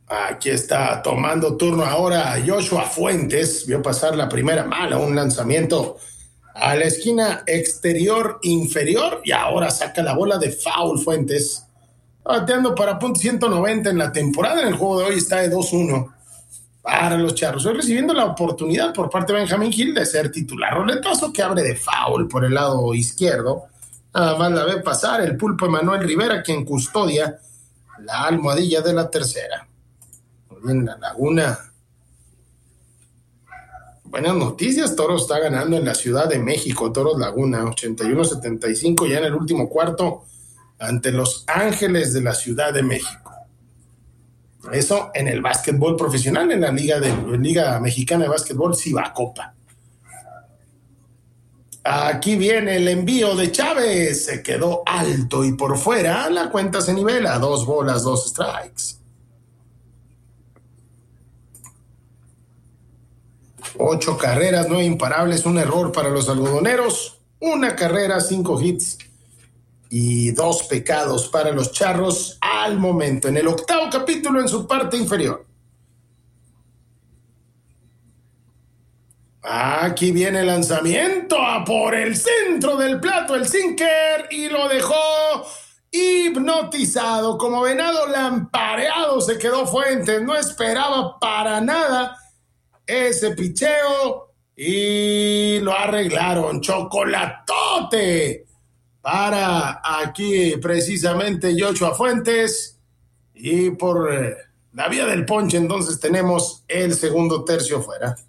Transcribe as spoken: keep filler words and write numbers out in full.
Aquí está tomando turno ahora Joshua Fuentes. Vio pasar la primera mala, un lanzamiento a la esquina exterior inferior y ahora saca la bola de foul Fuentes. Bateando para punto ciento noventa en la temporada. En el juego de hoy está de dos uno para los Charros. Hoy recibiendo la oportunidad por parte de Benjamín Gil de ser titular. Roletazo que abre de foul por el lado izquierdo. Nada más la ve pasar el pulpo Emanuel Rivera, quien custodia la almohadilla de la tercera. En la Laguna. Buenas noticias, Toros está ganando en la Ciudad de México, Toros Laguna, ochenta y uno setenta y cinco ya en el último cuarto ante los Ángeles de la Ciudad de México. Eso en el básquetbol profesional, en la Liga, de, Liga Mexicana de Básquetbol, Cibacopa. Aquí viene el envío de Chávez, se quedó alto y por fuera, la cuenta se nivela, dos bolas, dos strikes. Ocho carreras, nueve imparables, un error para los algodoneros, una carrera, cinco hits y dos pecados para los Charros al momento, en el octavo capítulo en su parte inferior. Aquí viene el lanzamiento a por el centro del plato, el sinker, y lo dejó hipnotizado, como venado lampareado se quedó Fuentes, no esperaba para nada ese picheo y lo arreglaron. Chocolatote para aquí precisamente Joshua Fuentes y por la vía del ponche entonces tenemos el segundo tercio fuera.